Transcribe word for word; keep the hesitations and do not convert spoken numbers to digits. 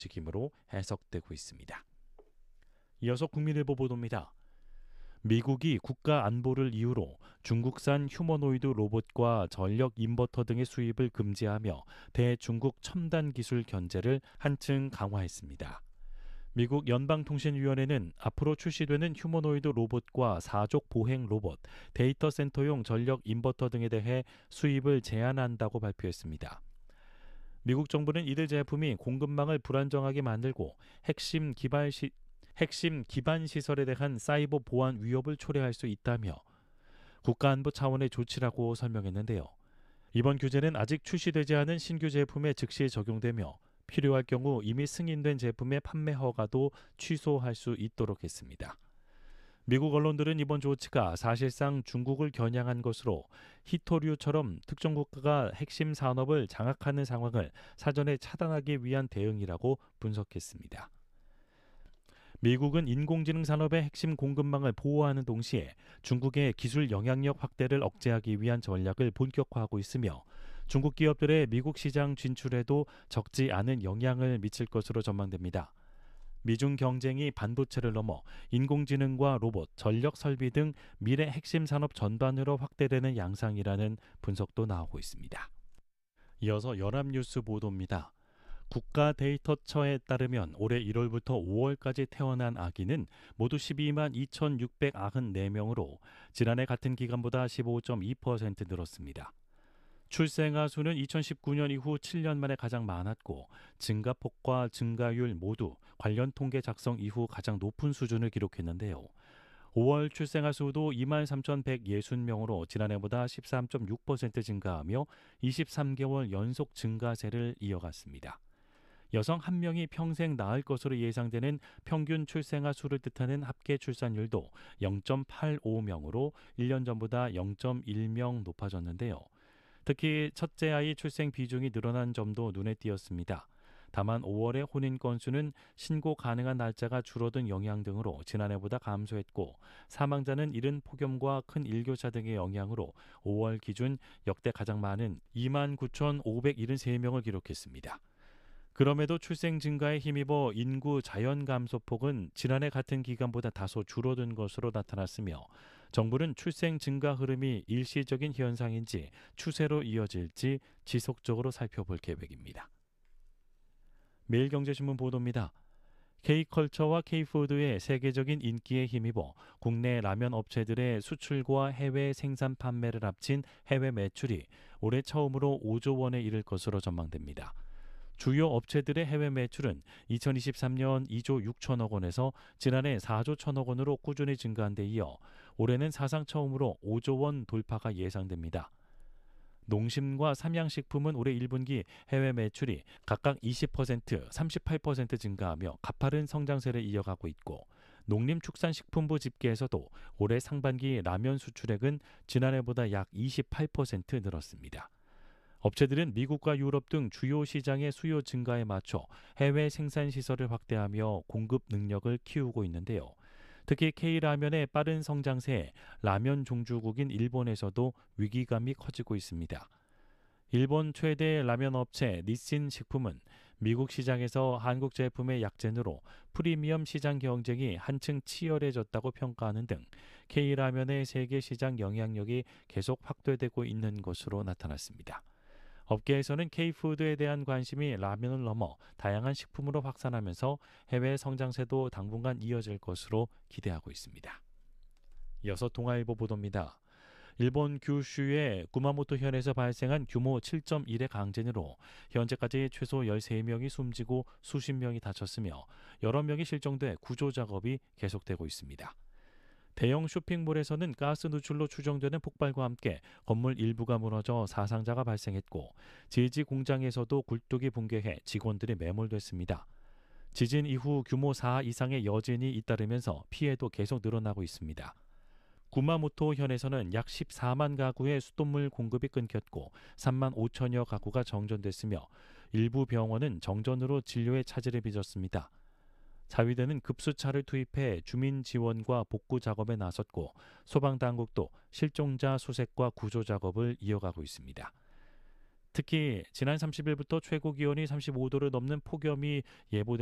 움직임으로 해석되고 있습니다. 이어서 국민일보 보도입니다. 미국이 국가 안보를 이유로 중국산 휴머노이드 로봇과 전력 인버터 등의 수입을 금지하며 대중국 첨단 기술 견제를 한층 강화했습니다. 미국 연방통신위원회는 앞으로 출시되는 휴머노이드 로봇과 사족 보행 로봇, 데이터 센터용 전력 인버터 등에 대해 수입을 제한한다고 발표했습니다. 미국 정부는 이들 제품이 공급망을 불안정하게 만들고 핵심 기반 시 핵심 기반 시설에 대한 사이버 보안 위협을 초래할 수 있다며 국가안보 차원의 조치라고 설명했는데요. 이번 규제는 아직 출시되지 않은 신규 제품에 즉시 적용되며 필요할 경우 이미 승인된 제품의 판매 허가도 취소할 수 있도록 했습니다. 미국 언론들은 이번 조치가 사실상 중국을 겨냥한 것으로 히토류처럼 특정 국가가 핵심 산업을 장악하는 상황을 사전에 차단하기 위한 대응이라고 분석했습니다. 미국은 인공지능 산업의 핵심 공급망을 보호하는 동시에 중국의 기술 영향력 확대를 억제하기 위한 전략을 본격화하고 있으며 중국 기업들의 미국 시장 진출에도 적지 않은 영향을 미칠 것으로 전망됩니다. 미중 경쟁이 반도체를 넘어 인공지능과 로봇, 전력 설비 등 미래 핵심 산업 전반으로 확대되는 양상이라는 분석도 나오고 있습니다. 이어서 연합뉴스 보도입니다. 국가데이터처에 따르면 올해 일월부터 오월까지 태어난 아기는 모두 십이만 이천육백구십사 명으로 지난해 같은 기간보다 십오 점 이 퍼센트 늘었습니다. 출생아 수는 이천십구 년 이후 칠 년 만에 가장 많았고 증가폭과 증가율 모두 관련 통계 작성 이후 가장 높은 수준을 기록했는데요. 오월 출생아 수도 이만 삼천백육십 명으로 지난해보다 십삼 점 육 퍼센트 증가하며 이십삼 개월 연속 증가세를 이어갔습니다. 여성 한 명이 평생 낳을 것으로 예상되는 평균 출생아 수를 뜻하는 합계 출산율도 영 점 팔오 명으로 일 년 전보다 영 점 일 명 높아졌는데요. 특히 첫째 아이 출생 비중이 늘어난 점도 눈에 띄었습니다. 다만 오월의 혼인 건수는 신고 가능한 날짜가 줄어든 영향 등으로 지난해보다 감소했고 사망자는 이른 폭염과 큰 일교차 등의 영향으로 오월 기준 역대 가장 많은 이만 구천오백칠十명을 기록했습니다. 그럼에도 출생 증가에 힘입어 인구 자연 감소폭은 지난해 같은 기간보다 다소 줄어든 것으로 나타났으며 정부는 출생 증가 흐름이 일시적인 현상인지 추세로 이어질지 지속적으로 살펴볼 계획입니다. 매일경제신문 보도입니다. K컬처와 K푸드의 세계적인 인기에 힘입어 국내 라면 업체들의 수출과 해외 생산 판매를 합친 해외 매출이 올해 처음으로 오조 원에 이를 것으로 전망됩니다. 주요 업체들의 해외 매출은 이천이십삼 년 이조 육천억 원에서 지난해 사조 천억 원으로 꾸준히 증가한 데 이어 올해는 사상 처음으로 오조 원 돌파가 예상됩니다. 농심과 삼양식품은 올해 일 분기 해외 매출이 각각 이십 퍼센트, 삼십팔 퍼센트 증가하며 가파른 성장세를 이어가고 있고 농림축산식품부 집계에서도 올해 상반기 라면 수출액은 지난해보다 약 이십팔 퍼센트 늘었습니다. 업체들은 미국과 유럽 등 주요 시장의 수요 증가에 맞춰 해외 생산 시설을 확대하며 공급 능력을 키우고 있는데요. 특히 K라면의 빠른 성장세에 라면 종주국인 일본에서도 위기감이 커지고 있습니다. 일본 최대 라면 업체 니신 식품은 미국 시장에서 한국 제품의 약진으로 프리미엄 시장 경쟁이 한층 치열해졌다고 평가하는 등 K라면의 세계 시장 영향력이 계속 확대되고 있는 것으로 나타났습니다. 업계에서는 K푸드에 대한 관심이 라면을 넘어 다양한 식품으로 확산하면서 해외 성장세도 당분간 이어질 것으로 기대하고 있습니다. 이어서 동아일보 보도입니다. 일본 규슈의 구마모토현에서 발생한 규모 칠 점 일의 강진으로 현재까지 최소 열세 명이 숨지고 수십 명이 다쳤으며 여러 명이 실종돼 구조 작업이 계속되고 있습니다. 대형 쇼핑몰에서는 가스 누출로 추정되는 폭발과 함께 건물 일부가 무너져 사상자가 발생했고 제지 공장에서도 굴뚝이 붕괴해 직원들이 매몰됐습니다. 지진 이후 규모 사 이상의 여진이 잇따르면서 피해도 계속 늘어나고 있습니다. 구마모토현에서는 약 십사만 가구의 수돗물 공급이 끊겼고 삼만 오천여 가구가 정전됐으며 일부 병원은 정전으로 진료에 차질을 빚었습니다. 자위대는 급수차를 투입해 주민 지원과 복구 작업에 나섰고 소방당국도 실종자 수색과 구조 작업을 이어가고 있습니다. 특히 지난 삼십 일부터 최고 기온이 삼십오 도를 넘는 폭염이 예보된